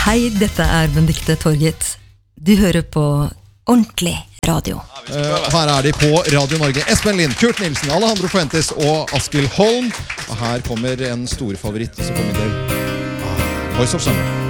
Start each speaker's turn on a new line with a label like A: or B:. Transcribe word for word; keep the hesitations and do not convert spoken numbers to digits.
A: Hei, dette er Benedikte Torget. Du hører på ordentlig radio.
B: Uh, her er de på Radio Norge. Espen Lind, Kurt Nilsen, Alejandro Fuentes og Askild Holm. Og her kommer en stor favoritt, så kommer det Voice of Summer.